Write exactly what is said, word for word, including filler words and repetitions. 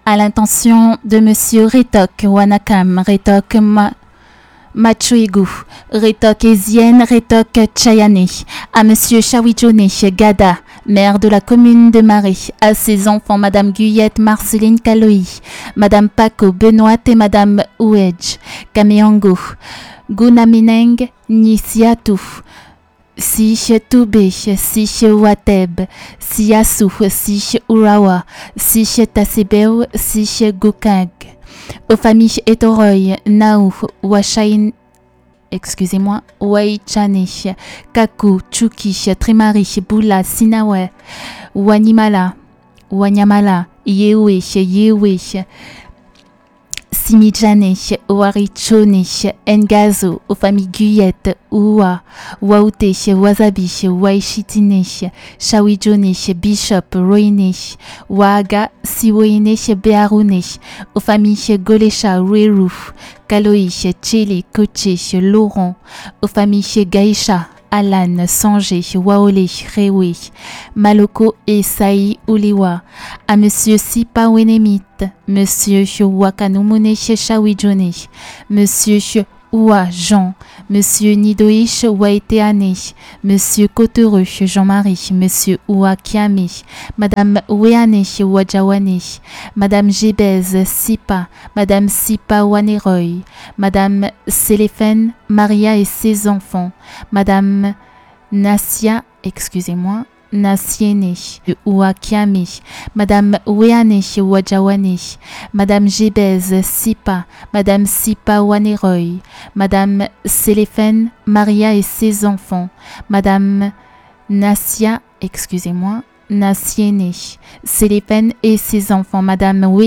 À l'intention de Monsieur Rétoc Wanakam, Rétoc Ma... Machuigu, Rétoc Ezienne, Rétoc Tchayane, à Monsieur Chawijone Gada, maire de la commune de Marais, à ses enfants Madame Guyette Marceline Kaloï, Madame Paco Benoît et Madame Ouedj, Kameango, Gunamineng Nisiatu, Sich Toubé, Sich Wateb, Siasu, Sich Urawa, Sich Tasebeu, Sich Gukag. Aux familles Etoroy, Naou, Washain, excusez-moi, Waichane, Kaku, Chuki, Trimari, Bula, Sinawe, Wanimala, Wanyamala, Yewe, Yewe, Simijane, Warichone, Ngazo, aux familles Guyette, Oua, Waute, Wasabi, Waishitine, Shawijone, Bishop, Roine, Waga, Siwene, Bearune, aux familles Golesha, Rueru, Kaloï, Chili, Koche, Laurent, aux familles Gaïcha, Alan, Sangé, Waole, Rewe, Maloko et Saï Uliwa, à Monsieur Sipa Wenemit, Monsieur Wakanumune Shawijone, Monsieur Oua Jean, Monsieur Nidoish Waiteane, Monsieur Cotereux Jean-Marie, Monsieur Oua Kiame, Madame Weane Wajawane, Madame Gébez Sipa, Madame Sipa Waneroy, Madame Séléphène Maria et ses enfants, Madame Nassia, excusez-moi, Nasiene, Ouakiame, Madame Weane Wajawane, Madame Gébez Sipa, Madame Sipa Waneroy, Madame Séléphène Maria et ses enfants, Madame Nassia, excusez-moi, Nasiene, Séléphène et ses enfants, Madame